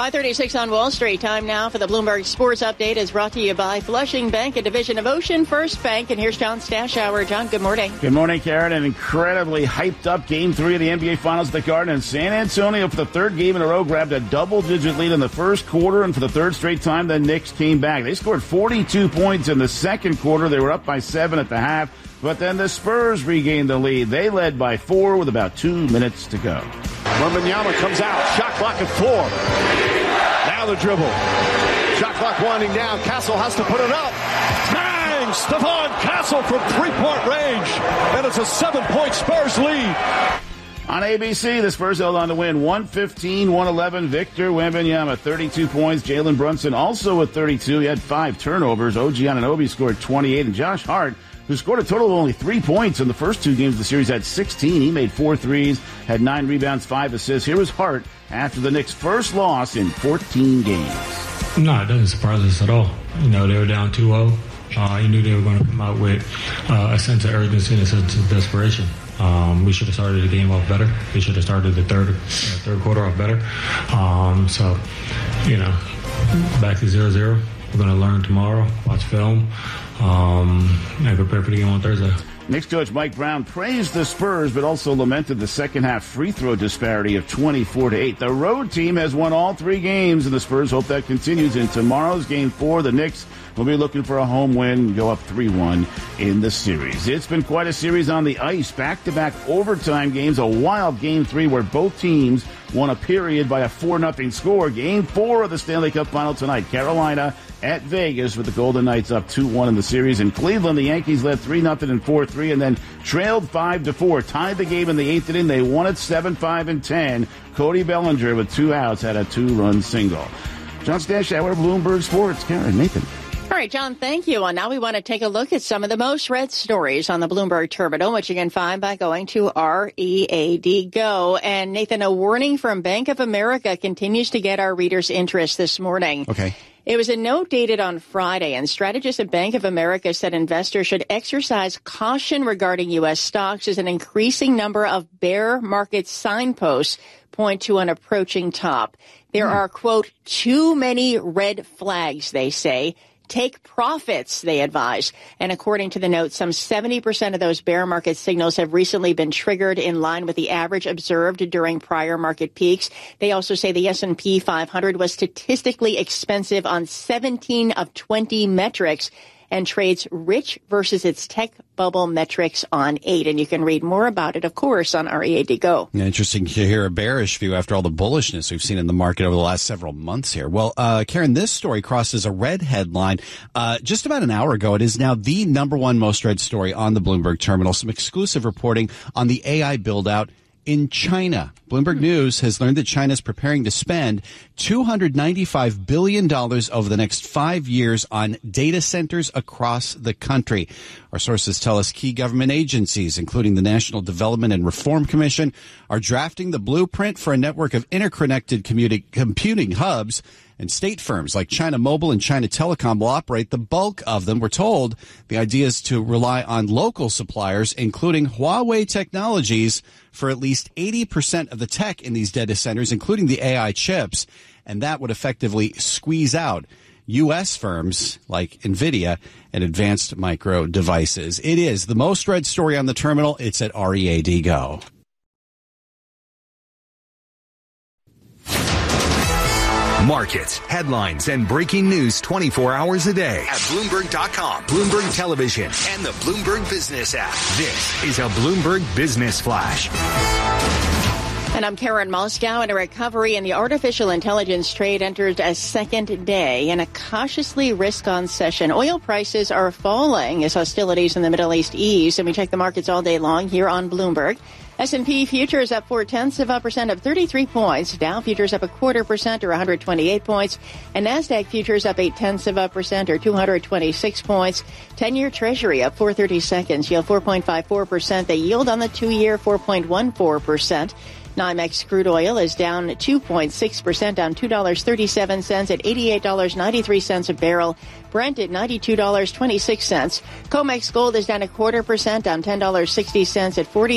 5:36 on Wall Street. Time now for the Bloomberg Sports Update is brought to you by Flushing Bank, a division of Ocean First Bank. And here's John Stashower. John, good morning. Good morning, Karen. An incredibly hyped up Game 3 of the NBA Finals at the Garden. And San Antonio, for the third game in a row, grabbed a double-digit lead in the first quarter. And for the third straight time, the Knicks came back. They scored 42 points in the second quarter. They were up by 7 at the half. But then the Spurs regained the lead. They led by 4 with about 2 minutes to go. Wembanyama comes out. Shot clock at 4. Now the dribble. Shot clock winding down. Castle has to put it up. Bang! Stephon Castle from three-point range. And it's a 7-point Spurs lead. On ABC, the Spurs held on to win 115-111. Victor Wembanyama, 32 points. Jalen Brunson also with 32. He had 5 turnovers. OG Anunoby scored 28. And Josh Hart, who scored a total of only 3 points in the first 2 games of the series, had 16. He made 4 threes, had 9 rebounds, 5 assists. Here was Hart after the Knicks' first loss in 14 games. No, it doesn't surprise us at all. You know, they were down 2-0. You knew they were going to come out with a sense of urgency and a sense of desperation. We should have started the game off better. We should have started the third quarter off better. So, you know, back to 0-0. We're going to learn tomorrow, watch film, and prepare for the game on Thursday. Knicks coach Mike Brown praised the Spurs, but also lamented the second-half free throw disparity of 24-8. The road team has won all 3 games, and the Spurs hope that continues in tomorrow's Game 4. The Knicks will be looking for a home win, go up 3-1 in the series. It's been quite a series on the ice. Back-to-back overtime games, a wild Game 3 where both teams won a period by a 4-0 score. Game 4 of the Stanley Cup Final tonight. Carolina at Vegas with the Golden Knights up 2-1 in the series. In Cleveland, the Yankees led 3-0 and 4-3 and then trailed 5-4. Tied the game in the 8th inning. They won it 7-5 and 10. Cody Bellinger with 2 outs had a 2-run single. John Stashower, Bloomberg Sports. Karen, Nathan. All right, John, thank you. And now we want to take a look at some of the most read stories on the Bloomberg Terminal, which you can find by going to READ Go. And Nathan, a warning from Bank of America continues to get our readers' interest this morning. Okay. It was a note dated on Friday, and strategists at Bank of America said investors should exercise caution regarding U.S. stocks as an increasing number of bear market signposts point to an approaching top. There are, quote, too many red flags, they say. Take profits, they advise. And according to the note, some 70% of those bear market signals have recently been triggered in line with the average observed during prior market peaks. They also say the S&P 500 was statistically expensive on 17 of 20 metrics and trades rich versus its tech bubble metrics on 8. And you can read more about it, of course, on READ Go. Interesting to hear a bearish view after all the bullishness we've seen in the market over the last several months here. Well, Karen, this story crosses a red headline just about an hour ago. It is now the number 1 most read story on the Bloomberg Terminal. Some exclusive reporting on the AI build-out in China. Bloomberg News has learned that China is preparing to spend $295 billion over the next 5 years on data centers across the country. Our sources tell us key government agencies, including the National Development and Reform Commission, are drafting the blueprint for a network of interconnected computing hubs, and state firms like China Mobile and China Telecom will operate the bulk of them. We're told the idea is to rely on local suppliers, including Huawei Technologies, for at least 80% of the tech in these data centers, including the AI chips. And that would effectively squeeze out U.S. firms like NVIDIA and Advanced Micro Devices. It is the most read story on the terminal. It's at READ Go. Markets, headlines, and breaking news 24 hours a day at Bloomberg.com, Bloomberg Television, and the Bloomberg Business app. This is a Bloomberg Business Flash. And I'm Karen Moscow. And a recovery in the artificial intelligence trade enters a second day in a cautiously risk-on session. Oil prices are falling as hostilities in the Middle East ease. And we check the markets all day long here on Bloomberg. S&P futures up 0.4% up 33 points. Dow futures up 0.25% or 128 points. And NASDAQ futures up 0.8% or 226 points. 10-year Treasury up 4/30 seconds. Yield 4.54%. The yield on the 2-year 4.14%. NYMEX crude oil is down 2.6%, down $2.37 at $88.93 a barrel. Brent at $92.26. COMEX gold is down 0.25%, down $10.60 at $40.